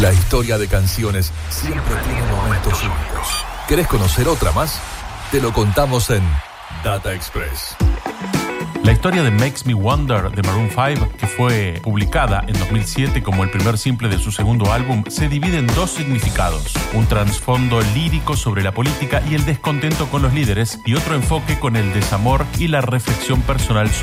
La historia de canciones siempre tiene momentos únicos. ¿Querés conocer otra más? Te lo contamos en Data Express. La historia de Makes Me Wonder de Maroon 5, que fue publicada en 2007 como el primer simple de su segundo álbum, se divide en dos significados: un trasfondo lírico sobre la política y el descontento con los líderes, y otro enfoque con el desamor y la reflexión personal